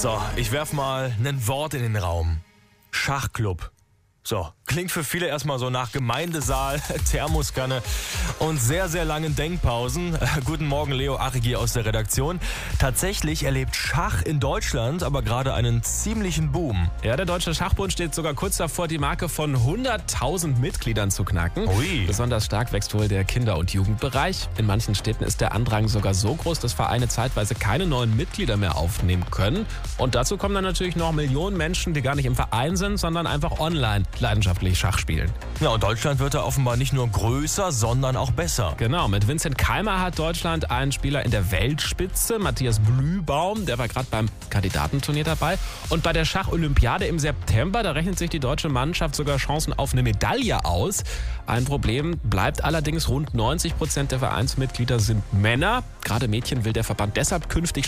So, ich werf mal ein Wort in den Raum. Schachclub. So, klingt für viele erstmal so nach Gemeindesaal, Thermoskanne und sehr, sehr langen Denkpausen. Guten Morgen, Leo Arrigi aus der Redaktion. Tatsächlich erlebt Schach in Deutschland aber gerade einen ziemlichen Boom. Ja, der Deutsche Schachbund steht sogar kurz davor, die Marke von 100.000 Mitgliedern zu knacken. Ui. Besonders stark wächst wohl der Kinder- und Jugendbereich. In manchen Städten ist der Andrang sogar so groß, dass Vereine zeitweise keine neuen Mitglieder mehr aufnehmen können. Und dazu kommen dann natürlich noch Millionen Menschen, die gar nicht im Verein sind, sondern einfach online leidenschaftlich Schach spielen. Ja, und Deutschland wird da offenbar nicht nur größer, sondern auch besser. Genau, mit Vincent Keimer hat Deutschland einen Spieler in der Weltspitze, Matthias Blühbaum, der war gerade beim Kandidatenturnier dabei. Und bei der Schach-Olympiade im September, da rechnet sich die deutsche Mannschaft sogar Chancen auf eine Medaille aus. Ein Problem bleibt allerdings, rund 90% der Vereinsmitglieder sind Männer. Gerade Mädchen will der Verband deshalb künftig